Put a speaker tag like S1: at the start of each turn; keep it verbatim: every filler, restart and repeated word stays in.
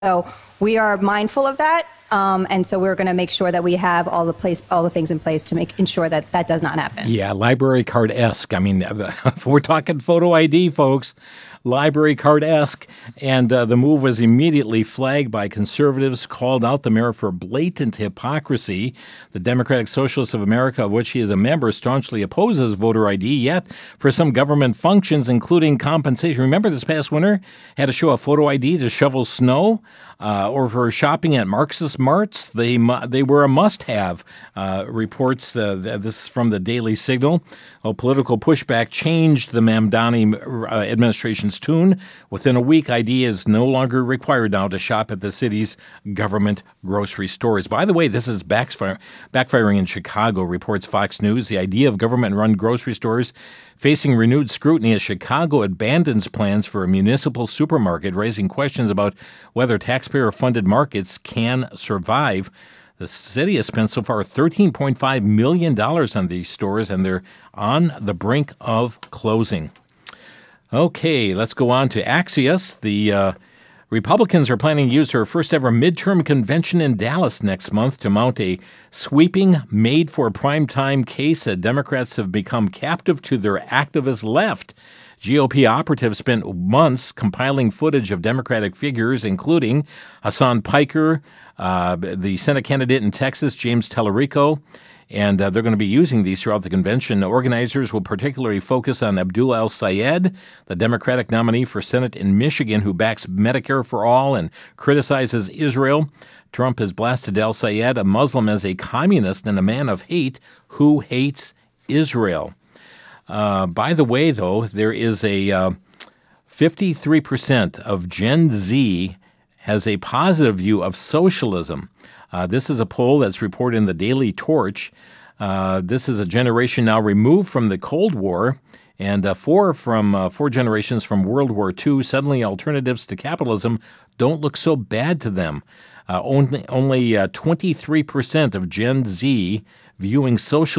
S1: So we are mindful of that, um, and so we're going to make sure that we have all the place, all the things in place to make ensure that that does not happen.
S2: Yeah, library card-esque. I mean, if we're talking photo I D, folks, library card-esque. And uh, the move was immediately flagged by conservatives, called out the mayor for blatant hypocrisy. The Democratic Socialists of America, of which he is a member, staunchly opposes voter I D, yet for some government functions, including compensation. Remember this past winter, had to show a photo I D to shovel snow, uh, or for shopping at Marxist Marts. They they were a must-have, uh, reports uh, this from the Daily Signal. Well, political pushback changed the Mamdani uh, administration's tune. Within a week, I D is no longer required now to shop at the city's government grocery stores. By the way, this is backfire, backfiring in Chicago, reports Fox News. The idea of government-run grocery stores facing renewed scrutiny as Chicago abandons plans for a municipal supermarket, raising questions about whether taxpayer-funded markets can survive. The city has spent so far thirteen point five million dollars on these stores, and they're on the brink of closing. Okay, let's go on to Axios. The uh, Republicans are planning to use their first-ever midterm convention in Dallas next month to mount a sweeping, made-for-primetime case that Democrats have become captive to their activist left. G O P operatives spent months compiling footage of Democratic figures, including Hassan Piker, uh, the Senate candidate in Texas, James Tallarico, and uh, they're going to be using these throughout the convention. Organizers will particularly focus on Abdul El-Sayed, the Democratic nominee for Senate in Michigan, who backs Medicare for All and criticizes Israel. Trump has blasted El-Sayed, a Muslim, as a communist and a man of hate who hates Israel. Uh, by the way, though, there is a uh, fifty-three percent of Gen Z has a positive view of socialism. Uh, this is a poll that's reported in the Daily Torch. Uh, this is a generation now removed from the Cold War, and uh, four from uh, four generations from World War Two. Suddenly, alternatives to capitalism don't look so bad to them. Uh, only only uh, twenty-three percent of Gen Z viewing social